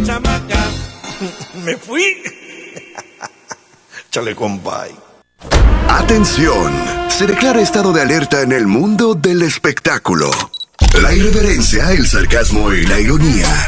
chamaca. Me fui. Chale, compay. Atención, se declara estado de alerta en el mundo del espectáculo. La irreverencia, el sarcasmo y la ironía